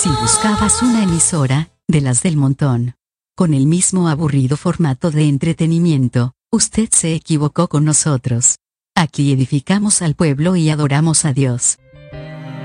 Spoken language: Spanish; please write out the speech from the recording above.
Si buscabas una emisora, de las del montón, con el mismo aburrido formato de entretenimiento, usted se equivocó con nosotros. Aquí edificamos al pueblo y adoramos a Dios.